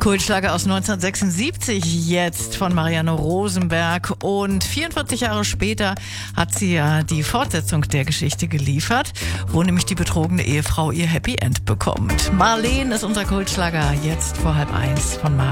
Kultschlager aus 1976 jetzt von Marianne Rosenberg, und 44 Jahre später hat sie ja die Fortsetzung der Geschichte geliefert, wo nämlich die betrogene Ehefrau ihr Happy End bekommt. Marleen ist unser Kultschlager jetzt vor 12:30 von Marvin.